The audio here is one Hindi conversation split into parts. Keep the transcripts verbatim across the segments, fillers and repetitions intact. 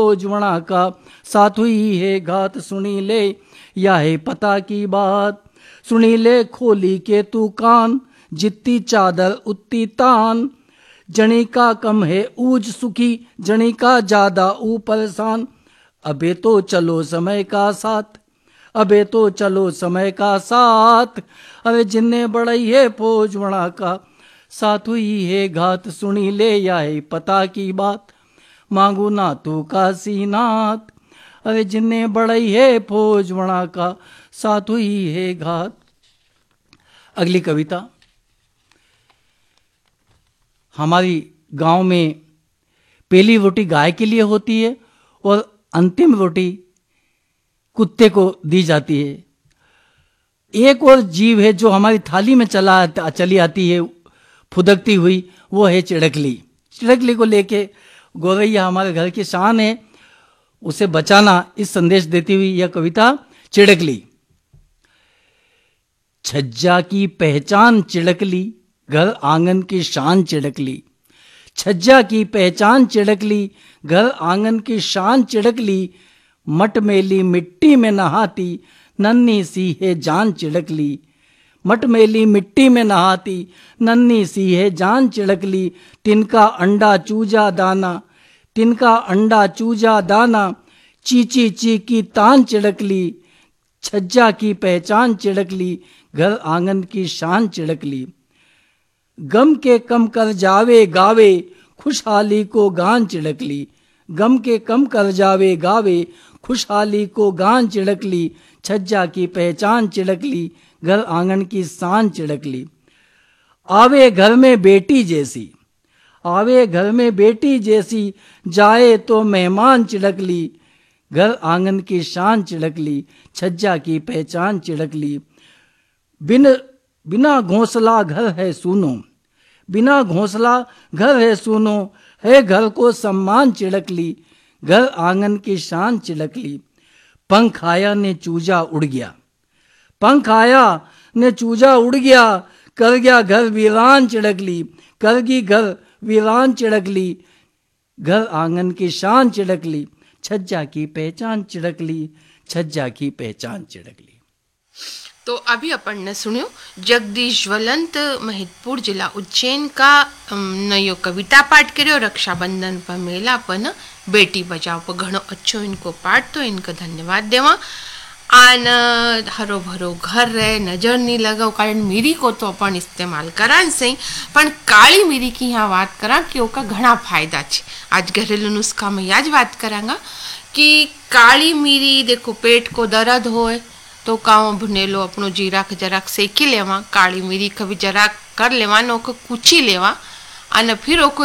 फौजवणा का, साथ हुई है घात सुनी ले या है पता की बात। सुनी ले खोली के तू कान, जितनी चादर उतनी तान। जनी का कम है ऊज सुखी, जनी का ज्यादा ऊ परेशान। अबे तो चलो समय का साथ, अबे तो चलो समय का साथ। अरे जिन्ने बढ़ई है फौजवणा का, साथ हुई है घात सुनी ले या है पता की बात। मांगू ना तू काशीनाथ, अरे जिन्ने बढ़ई है फौजवणा का, साथ हुई है घात। अगली कविता। हमारी गांव में पहली रोटी गाय के लिए होती है और अंतिम रोटी कुत्ते को दी जाती है। एक और जीव है जो हमारी थाली में चला चली आती है फुदकती हुई, वो है चिड़कली। चिड़कली को लेके गौरैया हमारे घर की शान है, उसे बचाना इस संदेश देती हुई यह कविता। चिड़कली। छज्जा की पहचान चिड़कली, घर आंगन की शान चिड़कली। छज्जा की पहचान चिड़कली, घर आंगन की शान चिड़कली। मटमेली मिट्टी में नहाती, नन्ही सी है जान चिड़कली। मटमेली मिट्टी में नहाती, नन्ही सी है जान चिड़कली। तिनका अंडा चूजा दाना, तिनका अंडा चूजा दाना। चीची ची की तान चिड़कली, छज्जा की पहचान चिड़कली। घर आंगन की शान चिड़कली। गम के कम कर जावे गावे, खुशहाली को गान चिड़कली। गम के कम कर जावे गावे, खुशहाली को गान चिड़कली। छज्जा की पहचान चिड़कली, घर आंगन की शान चिड़कली। आवे घर में बेटी जैसी, आवे घर में बेटी जैसी। जाए तो मेहमान चिड़कली, घर आंगन की शान चिड़कली। छज्जा की पहचान चिड़कली। बिन बिना घोंसला घर है सुनो, बिना घोंसला घर है सुनो। है घर को सम्मान चिड़कली, घर आंगन की शान चिड़कली। पंख आया ने चूजा उड़ गया, पंख आया ने चूजा उड़ गया। कर गया घर वीरान चिड़कली, कर गई घर वीरान चिड़कली। घर आंगन की शान चिड़कली, छज्जा की पहचान चिड़कली। छज्जा की पहचान चिड़कली। तो अभी अपन ने सुनियो जगदीश ज्वलंत महिदपुर जिला उज्जैन का नयो कविता पाठ करो। रक्षाबंधन पर मेला पर न बेटी बचाओ पर घणो अच्छो इनको पाठ, तो इनको धन्यवाद देवा। आन हरो भरो घर रहे, नजर नहीं लगाओ, कारण मीरी को तो अपन इस्तेमाल करान सही, पण काली मीरी की यहाँ बात करा कि ओका घणा फायदा छे। आज घरेलू नुस्खा में याज बात करांगा कि काली मीरी देखो पेट को दर्द होए तो काओ भुनेलो अपनो जीरा के जराक सेकी लेवा, काली मिरी का भी जराक कर लेवा, ओको कुची लेवा और फिर ओको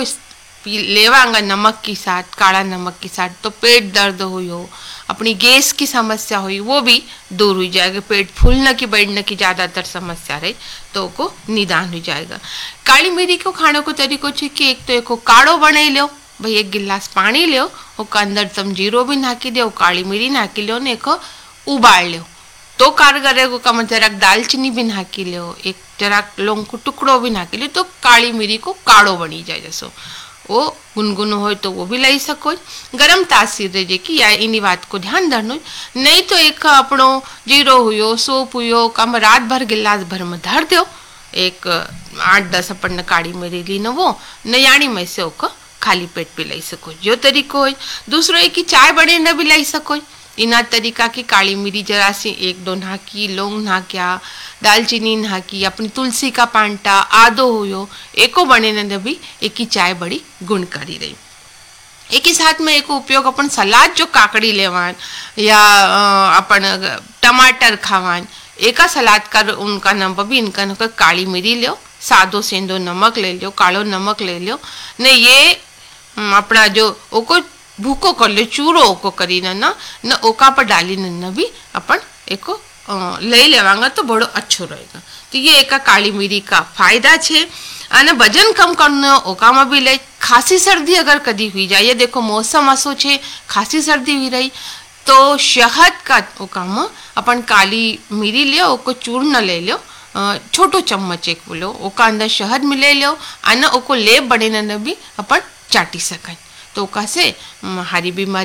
लेवांगा नमक के साथ, काला नमक के साथ। तो पेट दर्द हुई हो, अपनी गैस की समस्या हुई, वो भी दूर हो जाएगा। पेट फूलने की बैठने की ज़्यादातर समस्या रही तो को निदान हो जाएगा। काली मिरी को खाने को तरीको छे कि एक तो एको काढ़ो बनाई लो, भाई एक गिलास पानी लो, ओका अंदर तम जीरो भी नाखी दो, काली मिरी नाखी लो ने एको उबाल लो तो कारगर है। कम जराक दालचीनी भी नाखी लो, एक जराक लौंग को टुकड़ो भी नाखी लो तो काली मिरी को काढ़ो बनी जाए। जैसो वो गुनगुन हो तो वो भी लाई सको। गरम तासीर रहे कि या इनी बात को ध्यान धरनो, नहीं तो एक अपनो जीरो हुयो सोप हुयो कम रात भर गिलास भर में धर दो। एक आठ दस अपन काली मिरी ली न वो नयाणी में से ओको खाली पेट पे लाई सको, जो तरीको है। दूसरो एक की चाय बने न भी लाई सको। इना तरीका की काली मिरी जरा सी एक दो नाकी, लौंग नाक्या, दालचीनी नाकी, अपनी तुलसी का पांटा, आदो हुयो एको बने न भी एक ही चाय बड़ी गुणकारी रही। एक ही साथ में एक उपयोग अपन सलाद जो काकड़ी लेवान या अपन टमाटर खावान, एका सलाद का उनका नंबर भी इनका न काली मिरी लो, सादो सेंदो नमक ले लो, कालो नमक ले लो ने ये अपना जो ओको भूको कर ले, चूरो ओको करी न न ओका पर डाली न भी अपन एको ले लेवांगा तो बड़ो अच्छो रहेगा। तो ये एक काली मिरी का फायदा छे। अने वजन कम करना ओका में भी ले। खांसी सर्दी अगर कदी हुई जाए, ये देखो मौसम असो छे, खांसी सर्दी हुई रही तो शहद का ओका में अपन काली मिरी लियो, ओको चूर्ण ले लो, छोटो चम्मच एक बोलो ओका अंदर शहद मिले लो, अने ओको लेप बने न भी अपन चाटी सकें तो ओका से हारी बीमारी